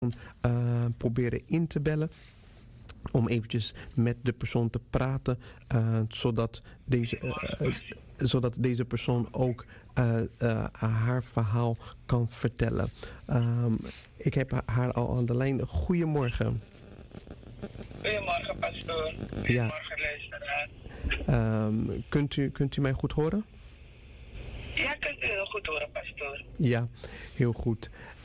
proberen in te bellen. Om eventjes met de persoon te praten. Zodat deze persoon ook haar verhaal kan vertellen. Ik heb haar al aan de lijn. Goedemorgen. Goedemorgen, pastoor. Goedemorgen, luisteraar. Kunt u mij goed horen? Ja, ik kan u heel goed horen, pastoor. Ja, heel goed.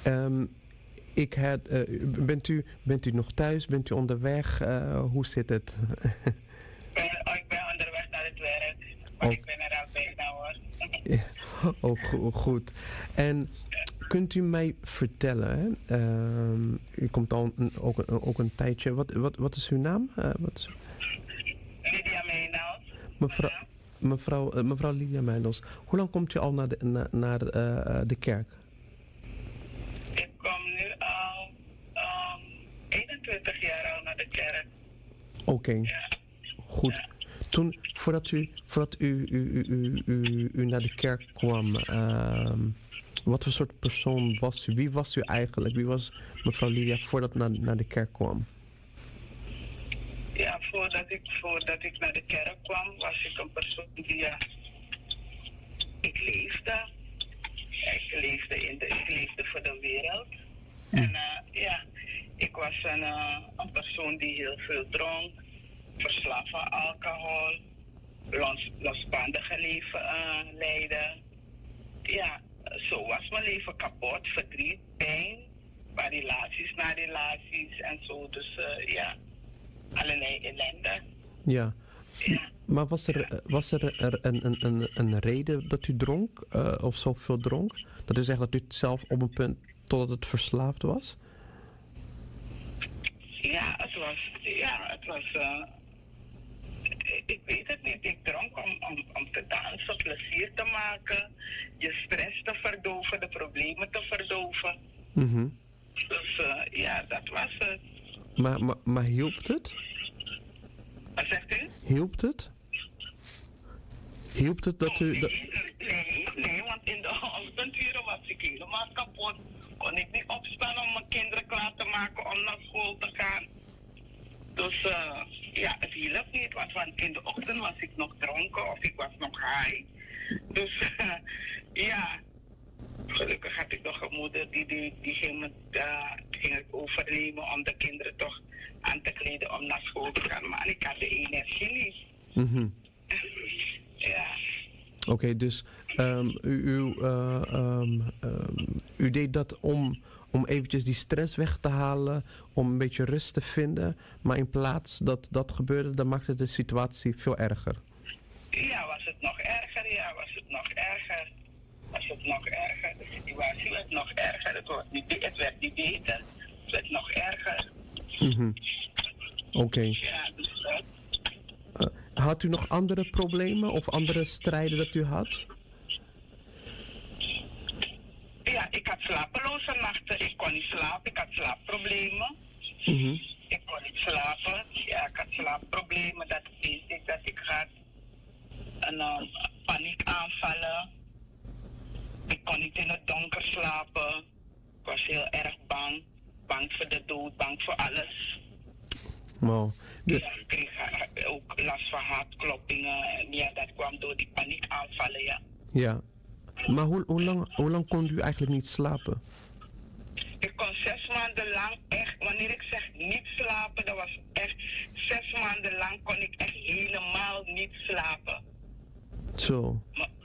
Bent u nog thuis? Bent u onderweg? Hoe zit het? Ik ben onderweg naar het werk, maar ik ben er al bijna hoor. Goed. En kunt u mij vertellen, u komt al ook een tijdje, wat is uw naam? Lydia Meijnals. Mevrouw Lydia Meijnals, hoe lang komt u al naar de kerk? Ik kom nu al 21 jaar al naar de kerk. Oké. Ja. Goed. Ja. Voordat u naar de kerk kwam, wat voor soort persoon was u? Wie was u eigenlijk? Wie was mevrouw Lydia voordat u naar de kerk kwam? Ja, voordat ik naar de kerk kwam, was ik een persoon die, ik leefde. Ik leefde voor de wereld. En ik was een persoon die heel veel dronk, verslaafd aan alcohol, losbandige leven leidde. Ja, zo was mijn leven kapot, verdriet, pijn, van relaties naar relaties en zo. Dus allerlei ellende. Ja. Maar was er een reden dat u dronk, of zoveel dronk? Dat u zegt dat u het zelf op een punt totdat het verslaafd was? Ja, het was ik weet het niet. Ik dronk om te dansen, plezier te maken, je stress te verdoven, de problemen te verdoven. Mm-hmm. Dus dat was het. Maar hielp het? Wat zegt u? Hielp het? Hielp het dat u... Nee, want in de ochtenduren was ik helemaal kapot. Kon ik niet opstaan om mijn kinderen klaar te maken om naar school te gaan. Dus het hielp niet, want in de ochtend was ik nog dronken of ik was nog high. Dus gelukkig had ik nog een moeder die ging het overnemen om de kinderen toch aan te kleden om naar school te gaan. Maar ik had de energie niet. Mm-hmm. Ja. Oké, dus u deed dat om eventjes die stress weg te halen, om een beetje rust te vinden. Maar in plaats dat gebeurde, dan maakte de situatie veel erger. Ja, was het nog erger. De situatie werd nog erger. Het werd niet beter. Het werd nog erger. Mm-hmm. Oké. Ja, dus dat. Had u nog andere problemen of andere strijden dat u had? Ja, ik had slapeloze nachten. Ik kon niet slapen. Ik had slaapproblemen. Mm-hmm. Ik kon niet slapen. Ja, ik had slaapproblemen. Dat wist ik dat ik had. En paniekaanvallen. Ik kon niet in het donker slapen. Ik was heel erg bang. Bang voor de dood, bang voor alles. Wow. Ja, ik kreeg ook last van hartkloppingen. En ja, dat kwam door die paniekaanvallen, ja. Ja. Maar hoe lang kon u eigenlijk niet slapen? Ik kon 6 maanden lang echt, wanneer ik zeg niet slapen, dat was echt 6 maanden lang kon ik echt helemaal niet slapen. Zo.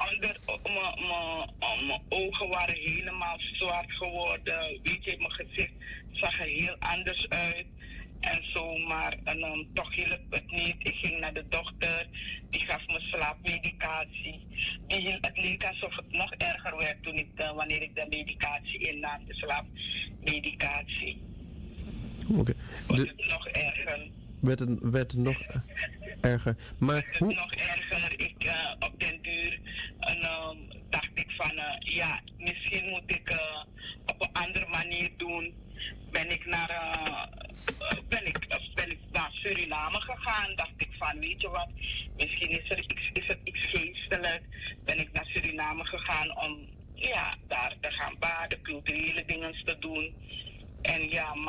Mijn ogen waren helemaal zwart geworden. Weet je, mijn gezicht zag er heel anders uit. En zo, maar toch hielp het niet. Ik ging naar de dokter, die gaf me slaapmedicatie. Het leek alsof het nog erger werd wanneer ik de medicatie innam, de slaapmedicatie. Oké. Werd het nog erger. Werd het nog erger. Maar werd het nog erger. Op den duur dacht ik van, misschien moet ik op een andere manier doen. Ben ik naar Suriname gegaan, dacht ik van, weet je wat, misschien is het iets geestelijk. Ben ik naar Suriname gegaan om daar te gaan baden, culturele dingen te doen. En ja,